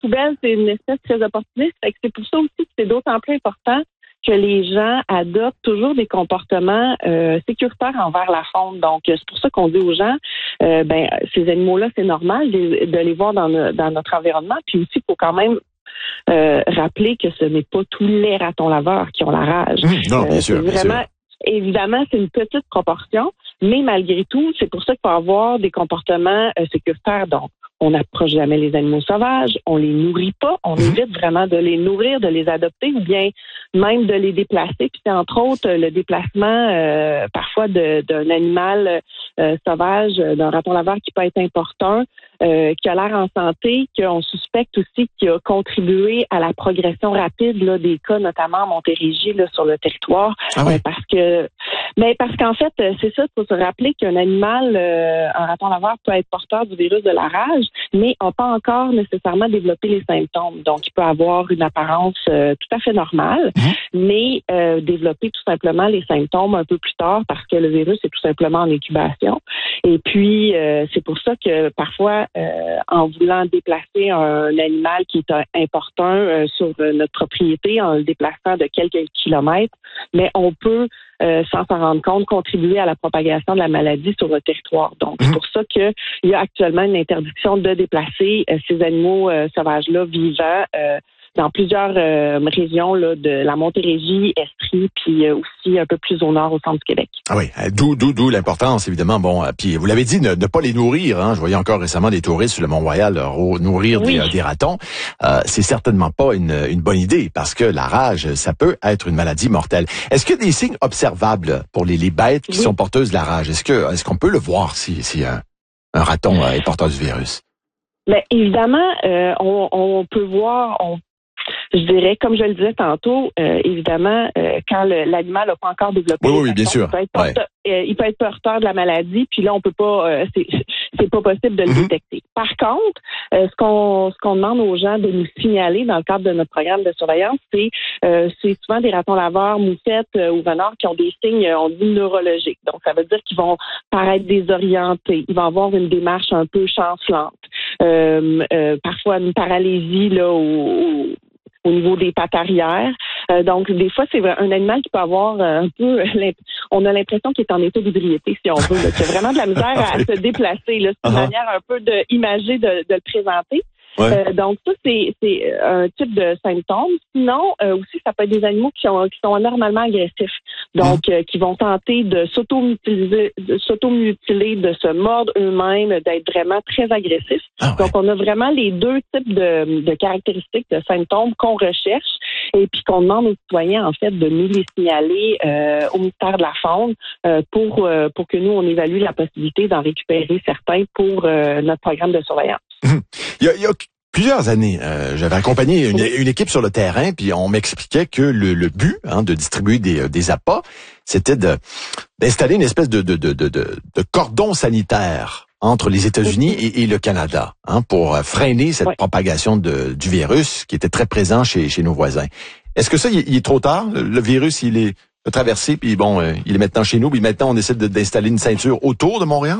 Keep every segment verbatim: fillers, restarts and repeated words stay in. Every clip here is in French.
poubelle, c'est une espèce très opportuniste. Fait que c'est pour ça aussi que c'est d'autant plus important que les gens adoptent toujours des comportements euh, sécuritaires envers la faune. Donc, c'est pour ça qu'on dit aux gens, euh, ben ces animaux-là, c'est normal de, de les voir dans, no, dans notre environnement. Puis aussi, il faut quand même euh, rappeler que ce n'est pas tous les ratons laveurs qui ont la rage. Mmh, non, bien euh, sûr, bien vraiment, sûr. Évidemment, c'est une petite proportion, mais malgré tout, c'est pour ça qu'il faut avoir des comportements euh, sécuritaires. Donc, on n'approche jamais les animaux sauvages, on les nourrit pas, on mmh. évite vraiment de les nourrir, de les adopter ou bien même de les déplacer. Puis c'est entre autres le déplacement euh, parfois de, d'un animal euh, sauvage, d'un raton laveur qui peut être important, euh, qui a l'air en santé, qu'on suspecte aussi qu'il a contribué à la progression rapide là, des cas, notamment en Montérégie, là, sur le territoire. Ah oui? euh, parce que mais parce qu'en fait, c'est ça, il faut se rappeler qu'un animal, euh, un raton laveur peut être porteur du virus de la rage, mais n'a pas encore nécessairement développé les symptômes. Donc, il peut avoir une apparence euh, tout à fait normale, mmh. mais euh, développer tout simplement les symptômes un peu plus tard parce que le virus est tout simplement en incubation. Et puis, euh, c'est pour ça que parfois, euh, en voulant déplacer un animal qui est important euh, sur notre propriété, en le déplaçant de quelques kilomètres, mais on peut Euh, sans s'en rendre compte, contribuer à la propagation de la maladie sur le territoire. Donc, mmh. c'est pour ça qu'il y a actuellement une interdiction de déplacer euh, ces animaux euh, sauvages-là vivants euh, dans plusieurs euh, régions là, de la Montérégie, Estrie, puis euh, aussi un peu plus au nord, au centre du Québec. Ah oui, d'où, d'où, d'où l'importance, évidemment. Bon, puis vous l'avez dit, ne, ne pas les nourrir. Hein. Je voyais encore récemment des touristes sur le Mont-Royal euh, nourrir oui. des, des ratons. Euh, c'est certainement pas une, une bonne idée parce que la rage, ça peut être une maladie mortelle. Est-ce qu'il y a des signes observables pour les, les bêtes qui oui. sont porteuses de la rage? Est-ce que, est-ce qu'on peut le voir si, si un, un raton euh, est porteur du virus? Bien, évidemment, euh, on, on peut voir, on Je dirais, comme je le disais tantôt, euh, évidemment, euh, quand le, l'animal n'a pas encore développé, oui, oui, bien sûr. Il peut être porteur, ouais. euh, il peut être porteur de la maladie, puis là, on peut pas, euh, c'est, c'est pas possible de le mm-hmm. détecter. Par contre, euh, ce qu'on, ce qu'on demande aux gens de nous signaler dans le cadre de notre programme de surveillance, c'est, euh, c'est souvent des ratons laveurs, moussettes euh, ou renards qui ont des signes, on dit neurologiques. Donc, ça veut dire qu'ils vont paraître désorientés, ils vont avoir une démarche un peu chancelante, euh, euh, parfois une paralysie là au, au au niveau des pattes arrière. Euh, donc, des fois, c'est un animal qui peut avoir euh, un peu... On a l'impression qu'il est en état d'ébriété, si on veut. Là, qu'il a vraiment de la misère à, à se déplacer. Là. C'est une uh-huh. manière un peu de, imagée de, de le présenter. Ouais. Euh, donc, ça, c'est, c'est un type de symptôme. Sinon, euh, aussi, ça peut être des animaux qui, ont, qui sont anormalement agressifs. Donc, mmh. euh, qui vont tenter de s'auto-mutiler, de s'auto-mutiler, de se mordre eux-mêmes, d'être vraiment très agressifs. Ah ouais. Donc, on a vraiment les deux types de, de caractéristiques, de symptômes qu'on recherche et puis qu'on demande aux citoyens, en fait, de nous les signaler euh, au ministère de la Faune euh, pour, euh, pour que nous, on évalue la possibilité d'en récupérer certains pour euh, notre programme de surveillance. Mmh. Il y a, il y a plusieurs années, euh, j'avais accompagné une, une équipe sur le terrain, puis on m'expliquait que le, le but hein, de distribuer des, des appâts, c'était de, d'installer une espèce de, de, de, de, de cordon sanitaire entre les États-Unis et, et le Canada hein, pour freiner cette oui. propagation de, du virus qui était très présent chez, chez nos voisins. Est-ce que ça, il, il est trop tard? Le, le virus, il est traversé, puis bon, euh, il est maintenant chez nous, puis maintenant on essaie de, d'installer une ceinture autour de Montréal?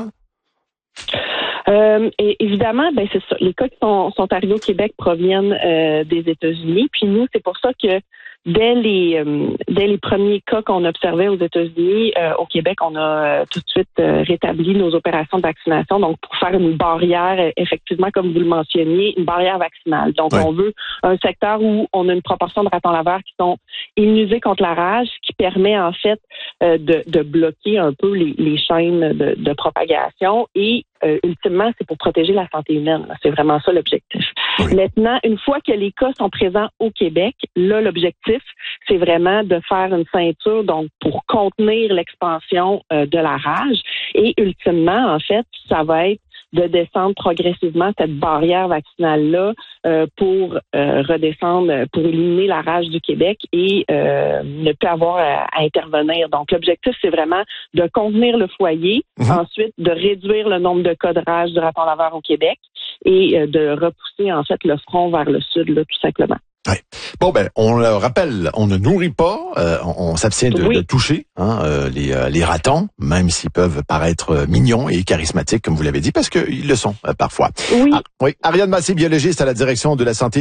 Euh, et évidemment, ben c'est ça. Les cas qui sont, sont arrivés au Québec proviennent euh, des États-Unis. Puis nous, c'est pour ça que dès les euh, dès les premiers cas qu'on observait aux États-Unis, euh, au Québec, on a euh, tout de suite euh, rétabli nos opérations de vaccination. Donc, pour faire une barrière, euh, effectivement, comme vous le mentionniez, une barrière vaccinale. Donc, ouais. on veut un secteur où on a une proportion de ratons laveurs qui sont immunisés contre la rage, ce qui permet en fait euh, de, de bloquer un peu les, les chaînes de, de propagation et Euh, ultimement, c'est pour protéger la santé humaine. C'est vraiment ça l'objectif. Oui. Maintenant, une fois que les cas sont présents au Québec, là, l'objectif, c'est vraiment de faire une ceinture, donc pour contenir l'expansion euh, de la rage. Et ultimement, en fait, ça va être de descendre progressivement cette barrière vaccinale-là euh, pour euh, redescendre, pour éliminer la rage du Québec et euh, ne plus avoir à, à intervenir. Donc, l'objectif, c'est vraiment de contenir le foyer, mmh. ensuite de réduire le nombre de cas de rage du raton laveur au Québec et euh, de repousser, en fait, le front vers le sud, là, tout simplement. Ouais. Bon ben, on le rappelle, on ne nourrit pas, euh, on, on s'abstient de, oui. de toucher hein, euh, les, euh, les ratons, même s'ils peuvent paraître mignons et charismatiques, comme vous l'avez dit, parce qu'ils le sont euh, parfois. Oui. Ah, oui. Ariane Massé, biologiste à la direction de la santé